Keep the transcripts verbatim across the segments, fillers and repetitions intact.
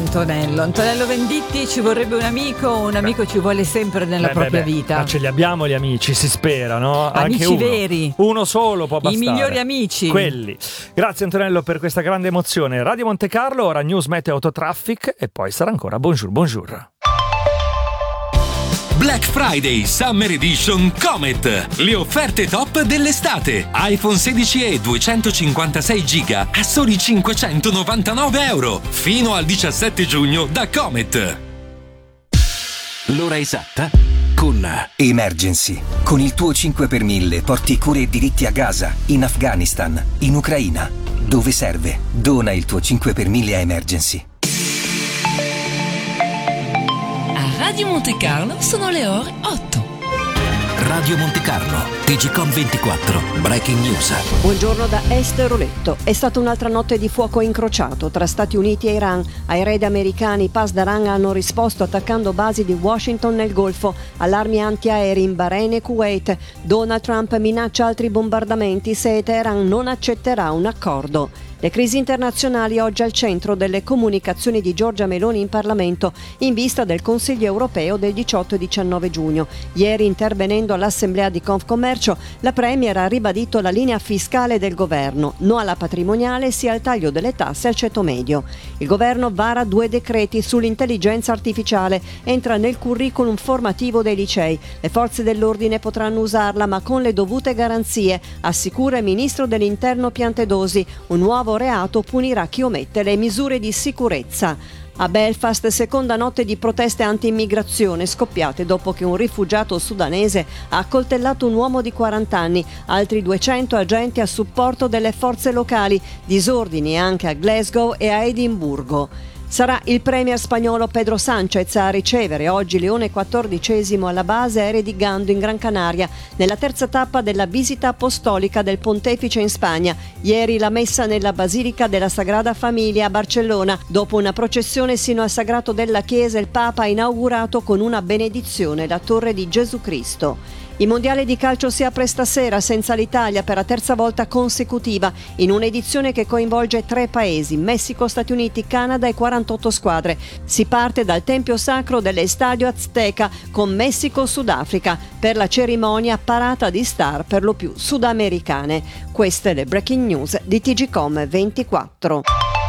Antonello. Antonello Venditti, ci vorrebbe un amico, un amico beh. ci vuole sempre nella beh, propria beh, vita. Ma ce li abbiamo gli amici, si spera, no? Amici Anche uno. veri. Uno solo può bastare. I migliori amici. Quelli. Grazie Antonello per questa grande emozione. Radio Monte Carlo, ora News Meteo Autotraffic e poi sarà ancora Bonjour, bonjour. Black Friday Summer Edition Comet. Le offerte top dell'estate. iPhone sedici e duecentocinquantasei giga a soli cinquecentonovantanove euro. Fino al diciassette giugno da Comet. L'ora esatta con Emergency. Con il tuo cinque per mille porti cure e diritti a Gaza, in Afghanistan, in Ucraina. Dove serve? Dona il tuo cinque per mille a Emergency. Radio Monte Carlo sono le ore otto. Radio Monte Carlo, T G Com ventiquattro, Breaking News. Buongiorno da Esther Roletto. È stata un'altra notte di fuoco incrociato tra Stati Uniti e Iran. Ai raid americani Pasdaran hanno risposto attaccando basi di Washington nel Golfo, allarmi antiaerei in Bahrain e Kuwait. Donald Trump minaccia altri bombardamenti se Teheran non accetterà un accordo. Le crisi internazionali oggi al centro delle comunicazioni di Giorgia Meloni in Parlamento in vista del Consiglio europeo del diciotto e diciannove giugno. Ieri, intervenendo all'Assemblea di Confcommercio, la Premier ha ribadito la linea fiscale del governo, no alla patrimoniale sia al taglio delle tasse al ceto medio. Il governo vara due decreti sull'intelligenza artificiale, entra nel curriculum formativo dei licei. Le forze dell'ordine potranno usarla ma con le dovute garanzie, assicura il ministro dell'Interno Piantedosi. Un nuovo reato punirà chi omette le misure di sicurezza. A Belfast, seconda notte di proteste anti-immigrazione scoppiate dopo che un rifugiato sudanese ha accoltellato un uomo di quaranta anni, altri duecento agenti a supporto delle forze locali, disordini anche a Glasgow e a Edimburgo. Sarà il premier spagnolo Pedro Sánchez a ricevere oggi Leone quattordicesimo alla base aerea di Gando in Gran Canaria, nella terza tappa della visita apostolica del pontefice in Spagna. Ieri la messa nella Basilica della Sagrada Famiglia a Barcellona. Dopo una processione sino al sagrato della chiesa, il Papa ha inaugurato con una benedizione la Torre di Gesù Cristo. Il mondiale di calcio si apre stasera senza l'Italia per la terza volta consecutiva, in un'edizione che coinvolge tre paesi, Messico, Stati Uniti, Canada e quarantotto squadre. Si parte dal Tempio Sacro dell'Estadio Azteca con Messico-Sudafrica per la cerimonia parata di star per lo più sudamericane. Queste le breaking news di T G Com ventiquattro.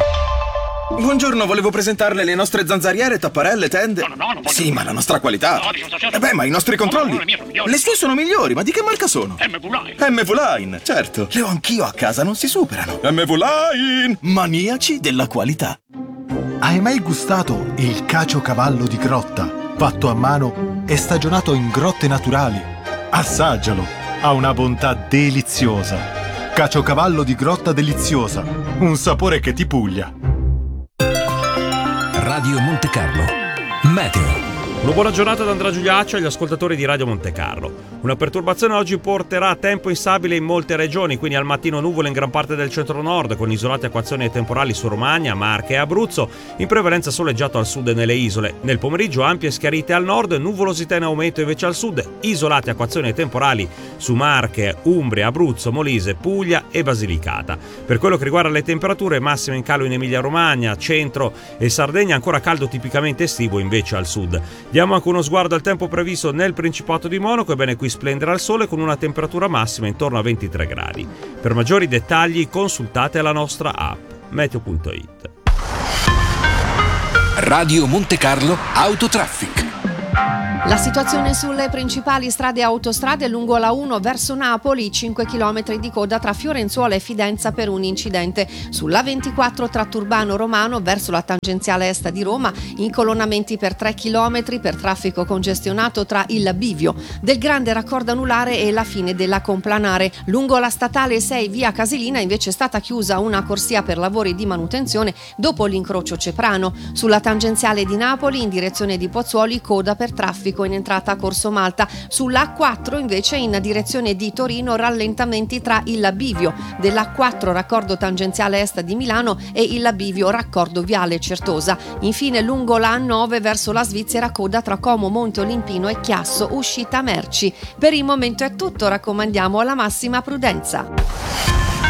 Buongiorno, volevo presentarle le nostre zanzariere, tapparelle, tende. No, no, no, non voglio. Sì, ma la nostra qualità. No, dissociazione. Eh beh, ma i nostri controlli. No, no, le mie sono migliori. Le sue sono migliori, ma di che marca sono? M V Line. M V Line, certo. Le ho anch'io a casa, non si superano. M V Line, maniaci della qualità. Hai mai gustato il caciocavallo di grotta, fatto a mano e stagionato in grotte naturali? Assaggialo, ha una bontà deliziosa. Caciocavallo di grotta deliziosa, un sapore che ti puglia. Radio Monte Carlo, Meteo. Una buona giornata da Andrea Giuliaccio agli ascoltatori di Radio Monte Carlo. Una perturbazione oggi porterà tempo instabile in molte regioni, quindi al mattino nuvole in gran parte del centro-nord, con isolate acquazzoni e temporali su Romagna, Marche e Abruzzo, in prevalenza soleggiato al sud e nelle isole. Nel pomeriggio ampie schiarite al nord, nuvolosità in aumento invece al sud, isolate acquazzoni e temporali su Marche, Umbria, Abruzzo, Molise, Puglia e Basilicata. Per quello che riguarda le temperature, massime in calo in Emilia-Romagna, centro e Sardegna, ancora caldo tipicamente estivo invece al sud. Diamo anche uno sguardo al tempo previsto nel Principato di Monaco. Ebbene, qui splenderà il sole con una temperatura massima intorno a ventitré gradi. Per maggiori dettagli consultate la nostra app meteo punto it. Radio Monte Carlo Autotraffic. La situazione sulle principali strade e autostrade: lungo la uno verso Napoli, cinque chilometri di coda tra Fiorenzuola e Fidenza per un incidente. Sulla ventiquattro tratto urbano romano verso la tangenziale est di Roma, incolonnamenti per tre chilometri per traffico congestionato tra il bivio del grande raccordo anulare e la fine della Complanare. Lungo la statale sei via Casilina invece è stata chiusa una corsia per lavori di manutenzione dopo l'incrocio Ceprano. Sulla tangenziale di Napoli in direzione di Pozzuoli, coda per traffico in entrata a Corso Malta. Sulla A quattro invece in direzione di Torino, rallentamenti tra il bivio dell'A quattro raccordo tangenziale est di Milano e il bivio raccordo viale Certosa. Infine lungo la A nove verso la Svizzera, coda tra Como, Monte Olimpino e Chiasso, uscita merci. Per il momento è tutto, raccomandiamo la massima prudenza.